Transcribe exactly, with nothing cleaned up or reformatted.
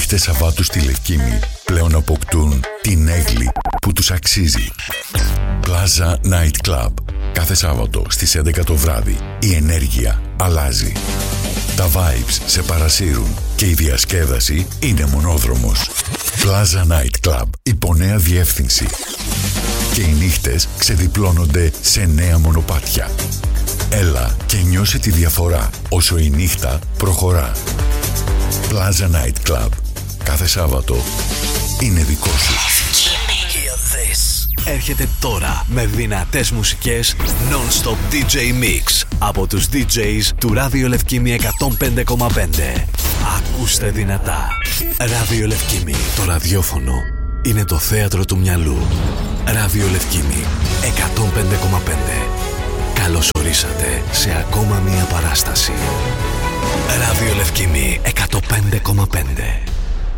νύχτες Σαββάτου στη Λευκήμη πλέον αποκτούν την έγκλη που τους αξίζει. Plaza Night Club. Κάθε Σάββατο στις έντεκα το βράδυ η ενέργεια αλλάζει. Τα vibes σε παρασύρουν και η διασκέδαση είναι μονόδρομος. Plaza Night Club υπό νέα διεύθυνση. Και οι νύχτες ξεδιπλώνονται σε νέα μονοπάτια. Έλα και νιώσε τη διαφορά όσο η νύχτα προχωρά. Plaza Night Club. Κάθε Σάββατο είναι δικό σου. Έρχεται τώρα με δυνατές μουσικές non-stop ντι τζέι Mix από τους ντι τζέις του Ράδιο Λευκήμη εκατόν πέντε κόμμα πέντε. Ακούστε δυνατά. Ράδιο Λευκήμη. Το ραδιόφωνο είναι το θέατρο του μυαλού. Ράδιο Λευκήμη εκατόν πέντε κόμμα πέντε. Καλώς ορίσατε σε ακόμα μία παράσταση. Ράδιο Λευκήμη εκατόν πέντε κόμμα πέντε.